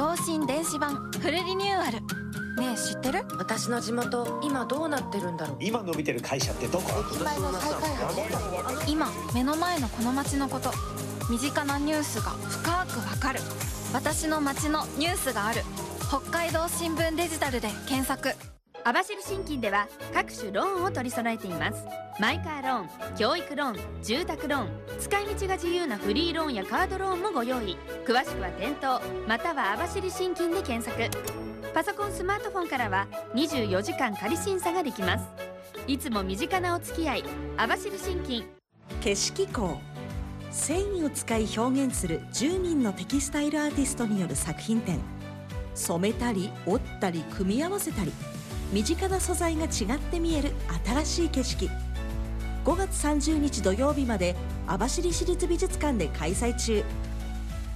同心電子版フルリニューアル。ねえ知ってる？ 私の地元今どうなってるんだろう。 今伸びてる会社ってどこ？ 駅前の再開発。 今目の前のこの街のこと、身近なニュースが深くわかる。私の街のニュースがある。北海道新聞デジタルで検索。 網走信金では各種ローンを取り揃えています。マイカーローン、教育ローン、住宅ローン、使い道が自由なフリーローンやカードローンもご用意。詳しくは店頭または網走信金で検索。パソコンスマートフォンからは24時間仮審査ができます。いつも身近なお付き合い、網走信金。 景色工、繊維を使い表現する10人のテキスタイルアーティストによる作品展。染めたり折ったり組み合わせたり、身近な素材が違って見える新しい景色。5月30日土曜日まで網走市立美術館で開催中。